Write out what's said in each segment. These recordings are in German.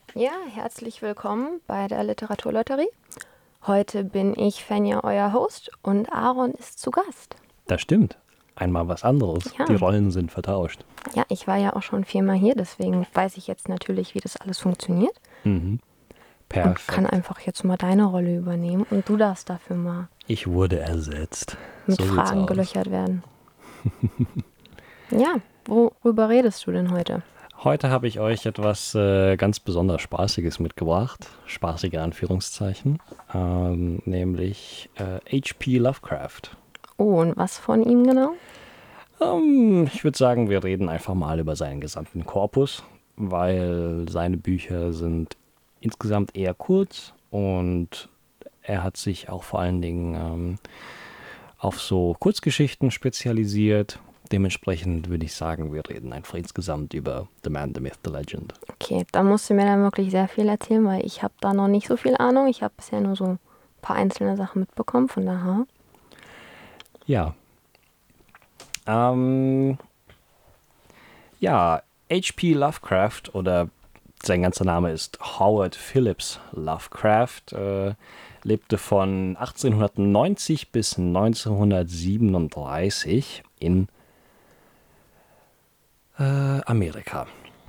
Ja, herzlich willkommen bei der Literaturlotterie. Heute bin ich Fenja, euer Host, und Aaron ist zu Gast. Das stimmt. Einmal was anderes. Ja. Die Rollen sind vertauscht. Ja, ich war ja auch schon 4-mal hier, deswegen weiß ich jetzt natürlich, wie das alles funktioniert. Und kann Perfekt. einfach jetzt mal deine Rolle übernehmen und du darfst dafür mal Ich wurde ersetzt. mit So sieht's Fragen aus. gelöchert werden. Ja, worüber redest du denn heute? Heute habe ich euch etwas ganz besonders Spaßiges mitgebracht. Spaßige Anführungszeichen. Nämlich H.P. Lovecraft. Oh, und was von ihm genau? Ich würde sagen, wir reden einfach mal über seinen gesamten Korpus, weil seine Bücher sind insgesamt eher kurz und er hat sich auch vor allen Dingen auf so Kurzgeschichten spezialisiert. Dementsprechend würde ich sagen, wir reden einfach insgesamt über The Man, The Myth, The Legend. Okay, da musst du mir dann wirklich sehr viel erzählen, weil ich habe da noch nicht so viel Ahnung. Ich habe bisher nur so ein paar einzelne Sachen mitbekommen, von daher. Ja. Ja, H.P. Lovecraft oder sein ganzer Name ist Howard Phillips Lovecraft, lebte von 1890 bis 1937 in Amerika.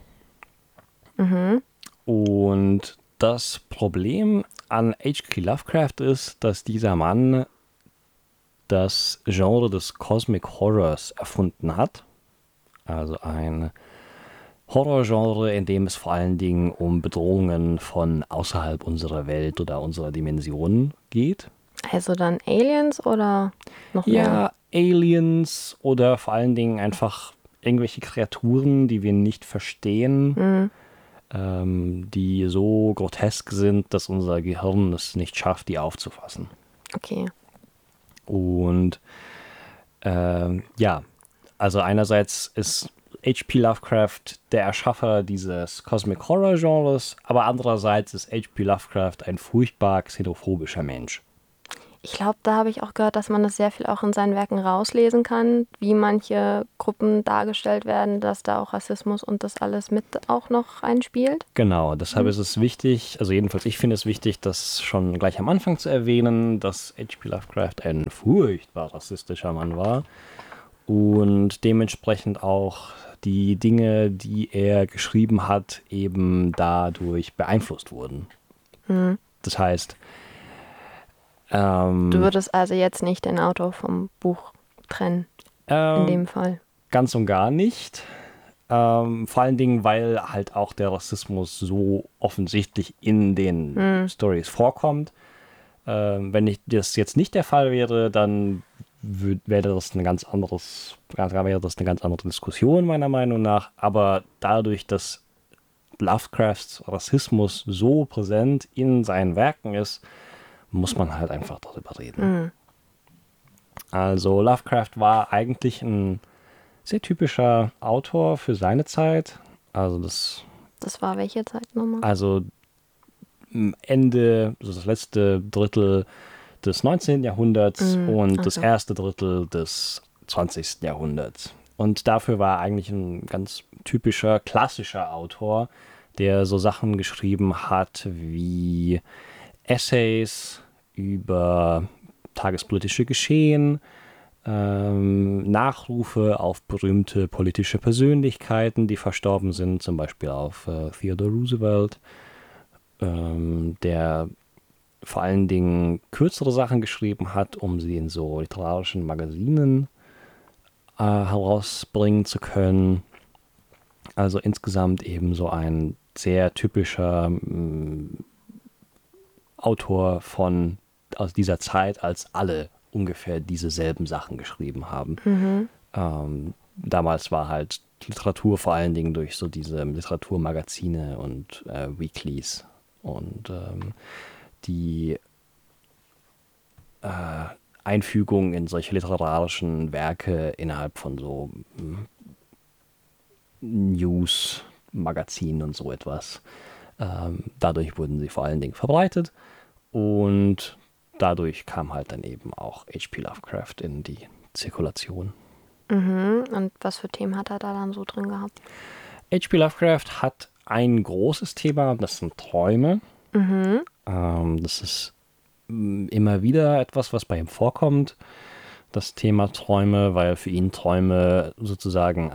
Und das Problem an H.P. Lovecraft ist, dass dieser Mann das Genre des Cosmic Horrors erfunden hat. Also ein Horrorgenre, in dem es vor allen Dingen um Bedrohungen von außerhalb unserer Welt oder unserer Dimensionen geht. Also dann Aliens oder noch mehr? Ja, Aliens oder vor allen Dingen einfach irgendwelche Kreaturen, die wir nicht verstehen, die so grotesk sind, dass unser Gehirn es nicht schafft, die aufzufassen. Okay. Und ja, also einerseits ist H.P. Lovecraft der Erschaffer dieses Cosmic Horror Genres, aber andererseits ist H.P. Lovecraft ein furchtbar xenophobischer Mensch. Ich glaube, da habe ich auch gehört, dass man das sehr viel auch in seinen Werken rauslesen kann, wie manche Gruppen dargestellt werden, dass da auch Rassismus und das alles mit auch noch einspielt. Genau, deshalb ist es wichtig, also jedenfalls ich finde es wichtig, das schon gleich am Anfang zu erwähnen, dass H.P. Lovecraft ein furchtbar rassistischer Mann war und dementsprechend auch die Dinge, die er geschrieben hat, eben dadurch beeinflusst wurden. Das heißt, Du würdest also jetzt nicht den Autor vom Buch trennen, in dem Fall. ganz und gar nicht. Vor allen Dingen, weil halt auch der Rassismus so offensichtlich in den Stories vorkommt. Wenn das jetzt nicht der Fall wäre, dann wäre das eine ganz andere Diskussion meiner Meinung nach. Aber dadurch, dass Lovecrafts Rassismus so präsent in seinen Werken ist, muss man halt einfach darüber reden. Also Lovecraft war eigentlich ein sehr typischer Autor für seine Zeit. Also Das war welche Zeit nochmal? also Ende, also das letzte Drittel des 19. Jahrhunderts und das erste Drittel des 20. Jahrhunderts. Und dafür war er eigentlich ein ganz typischer, klassischer Autor, der so Sachen geschrieben hat wie Essays über tagespolitische Geschehen, Nachrufe auf berühmte politische Persönlichkeiten, die verstorben sind, zum Beispiel auf Theodore Roosevelt, der vor allen Dingen kürzere Sachen geschrieben hat, um sie in so literarischen Magazinen herausbringen zu können. Also insgesamt eben so ein sehr typischer Autor aus dieser Zeit, als alle ungefähr dieselben Sachen geschrieben haben. Damals war halt Literatur vor allen Dingen durch so diese Literaturmagazine und Weeklies und die Einfügung in solche literarischen Werke innerhalb von so News-Magazinen und so etwas. Dadurch wurden sie vor allen Dingen verbreitet und dadurch kam halt dann eben auch H.P. Lovecraft in die Zirkulation. Und was für Themen hat er da dann so drin gehabt? H.P. Lovecraft hat ein großes Thema, das sind Träume. Das ist immer wieder etwas, was bei ihm vorkommt, das Thema Träume, weil für ihn Träume sozusagen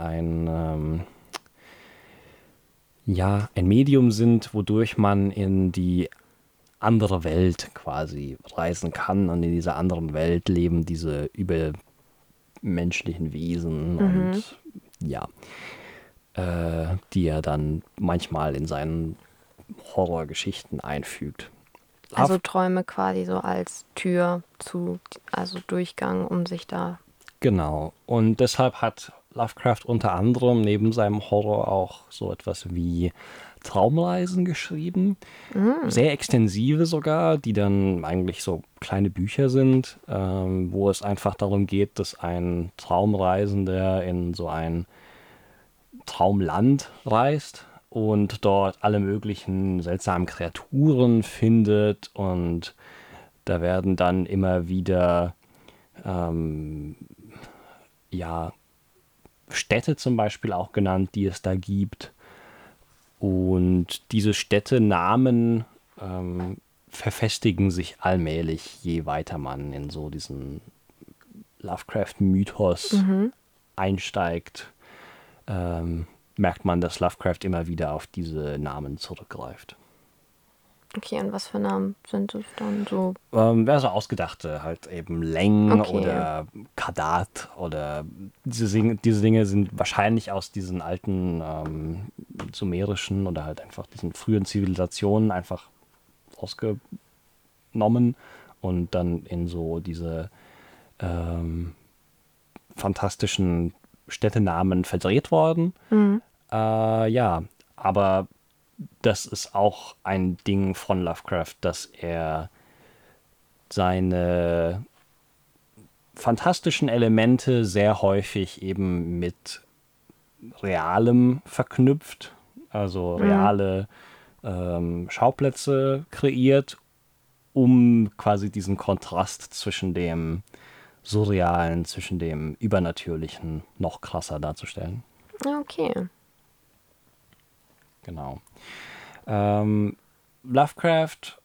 ein Medium sind, wodurch man in die andere Welt quasi reisen kann, und in dieser anderen Welt leben diese übermenschlichen Wesen und ja, die er dann manchmal in seinen Horrorgeschichten einfügt. Also Träume quasi so als Tür also Durchgang, um sich da. Genau. Und deshalb hat Lovecraft unter anderem neben seinem Horror auch so etwas wie Traumreisen geschrieben. Sehr extensive sogar, die dann eigentlich so kleine Bücher sind, wo es einfach darum geht, dass ein Traumreisender in so ein Traumland reist und dort alle möglichen seltsamen Kreaturen findet, und da werden dann immer wieder Städte zum Beispiel auch genannt, die es da gibt. Und diese Städtenamen verfestigen sich allmählich, je weiter man in so diesen Lovecraft-Mythos einsteigt. Merkt man, dass Lovecraft immer wieder auf diese Namen zurückgreift. Okay, und was für Namen sind es dann so? So ausgedachte, halt eben Leng Okay. oder Kadat oder diese Dinge sind wahrscheinlich aus diesen alten sumerischen oder halt einfach diesen frühen Zivilisationen einfach ausgenommen und dann in so diese fantastischen Städtenamen verdreht worden. Ja, aber das ist auch ein Ding von Lovecraft, dass er seine fantastischen Elemente sehr häufig eben mit Realem verknüpft, also reale Schauplätze kreiert, um quasi diesen Kontrast zwischen dem Surrealen, zwischen dem Übernatürlichen noch krasser darzustellen. Okay. Genau. Lovecraft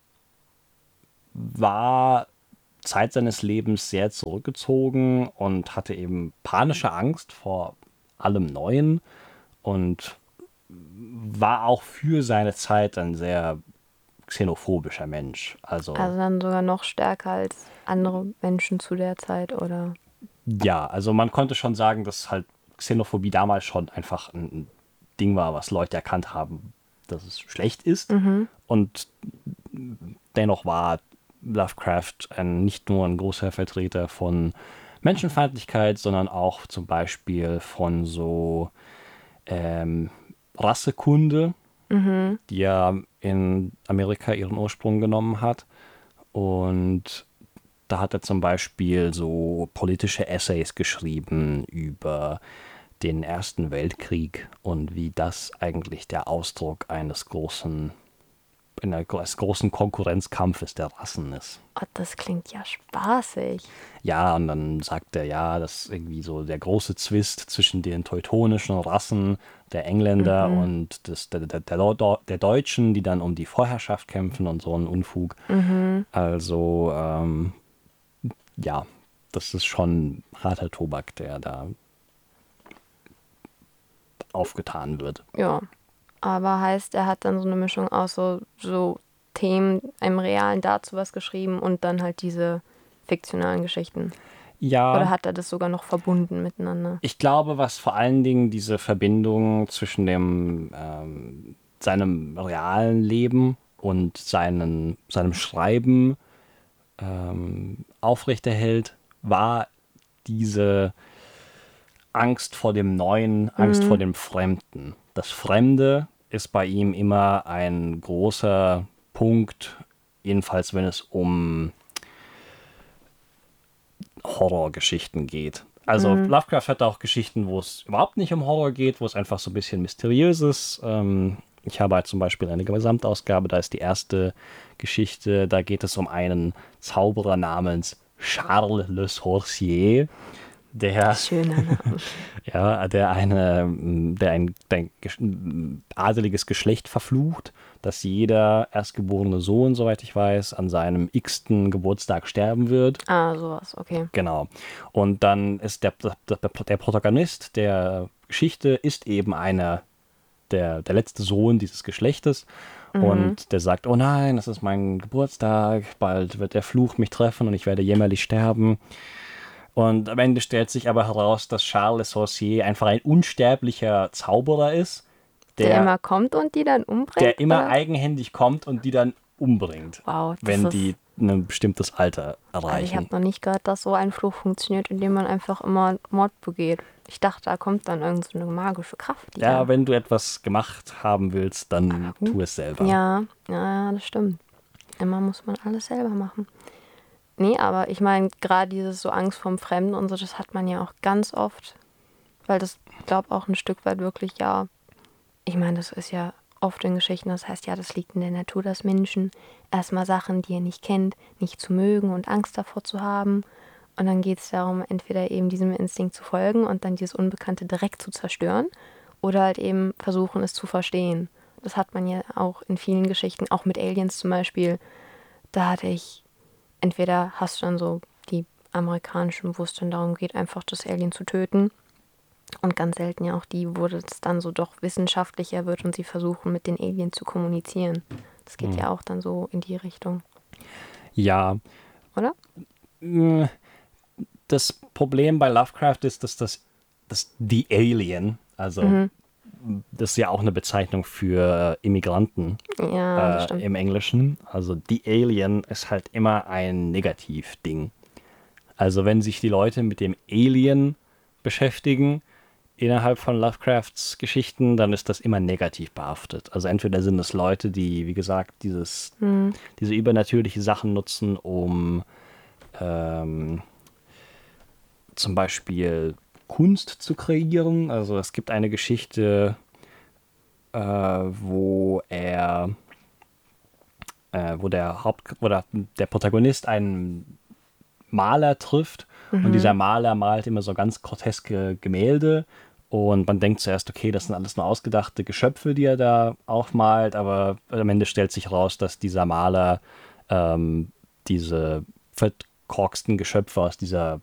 war Zeit seines Lebens sehr zurückgezogen und hatte eben panische Angst vor allem Neuen und war auch für seine Zeit ein sehr xenophobischer Mensch. Also dann sogar noch stärker als andere Menschen zu der Zeit, oder? ja, also man konnte schon sagen, dass halt Xenophobie damals schon einfach ein Ding war, was Leute erkannt haben, dass es schlecht ist. Und dennoch war Lovecraft nicht nur ein großer Vertreter von Menschenfeindlichkeit, sondern auch zum Beispiel von so Rassekunde, die ja in Amerika ihren Ursprung genommen hat. Und da hat er zum Beispiel so politische Essays geschrieben über den Ersten Weltkrieg und wie das eigentlich der Ausdruck eines großen Konkurrenzkampfes der Rassen ist. Oh, das klingt ja spaßig. Ja, und dann sagt er, ja, das ist irgendwie so der große Zwist zwischen den teutonischen Rassen, der Engländer und der Deutschen, die dann um die Vorherrschaft kämpfen und so ein Unfug. Also, ja, das ist schon harter Tobak, der da aufgetan wird. Ja. Aber heißt, er hat dann so eine Mischung aus so Themen im Realen dazu was geschrieben und dann halt diese fiktionalen Geschichten. Ja. Oder hat er das sogar noch verbunden miteinander? Ich glaube, was vor allen Dingen diese Verbindung zwischen seinem realen Leben und seinem Schreiben aufrechterhält, war diese Angst vor dem Neuen, Angst vor dem Fremden. Das Fremde ist bei ihm immer ein großer Punkt, jedenfalls wenn es um Horrorgeschichten geht. Also Lovecraft hat auch Geschichten, wo es überhaupt nicht um Horror geht, wo es einfach so ein bisschen mysteriös ist. Ich habe halt zum Beispiel eine Gesamtausgabe, da ist die erste Geschichte, da geht es um einen Zauberer namens Charles Le Sorcier, der, Schöner Name. ja, der ein adeliges Geschlecht verflucht, dass jeder erstgeborene Sohn, soweit ich weiß, an seinem x-ten Geburtstag sterben wird. Ah, sowas, okay. Genau. Und dann ist der Protagonist der Geschichte ist eben der letzte Sohn dieses Geschlechtes. Und der sagt, oh nein, das ist mein Geburtstag, bald wird der Fluch mich treffen und ich werde jämmerlich sterben. Und am Ende stellt sich aber heraus, dass Charles Le Sorcier einfach ein unsterblicher Zauberer ist, Der der, immer kommt und die dann umbringt? der immer oder? eigenhändig kommt und die dann umbringt, Wow, das wenn ist. die ein bestimmtes Alter Also ich habe erreichen. noch nicht gehört, dass so ein Fluch funktioniert, indem man einfach immer Mord begeht. Ich dachte, da kommt dann irgend so eine magische Kraft. Die Ja, da. wenn du etwas gemacht haben willst, dann tu es selber. Ja, das stimmt. Immer muss man alles selber machen. Nee, aber ich meine, gerade dieses so Angst vorm Fremden und so, das hat man ja auch ganz oft. Weil das, glaube auch ein Stück weit wirklich, ja, ich meine, das ist ja oft in Geschichten, das heißt ja, das liegt in der Natur des Menschen, erstmal Sachen, die ihr nicht kennt, nicht zu mögen und Angst davor zu haben. Und dann geht es darum, entweder eben diesem Instinkt zu folgen und dann dieses Unbekannte direkt zu zerstören oder halt eben versuchen, es zu verstehen. Das hat man ja auch in vielen Geschichten, auch mit Aliens zum Beispiel. Da hatte ich, entweder hast du dann so die amerikanischen, wo es dann darum geht, einfach das Alien zu töten. Und ganz selten ja auch die, wo es dann so doch wissenschaftlicher wird und sie versuchen, mit den Aliens zu kommunizieren. Das geht ja auch dann so in die Richtung, Ja, oder? das Problem bei Lovecraft ist, dass die Alien, also das ist ja auch eine Bezeichnung für Immigranten Ja, das stimmt. im Englischen. Also die Alien ist halt immer ein Negativding. Also wenn sich die Leute mit dem Alien beschäftigen innerhalb von Lovecrafts Geschichten, dann ist das immer negativ behaftet. Also entweder sind es Leute, die, wie gesagt, diese übernatürliche Sachen nutzen, um zum Beispiel Kunst zu kreieren. Also es gibt eine Geschichte, wo der Protagonist einen Maler trifft und dieser Maler malt immer so ganz groteske Gemälde und man denkt zuerst, okay, das sind alles nur ausgedachte Geschöpfe, die er da aufmalt, aber am Ende stellt sich raus, dass dieser Maler diese verkorksten Geschöpfe aus dieser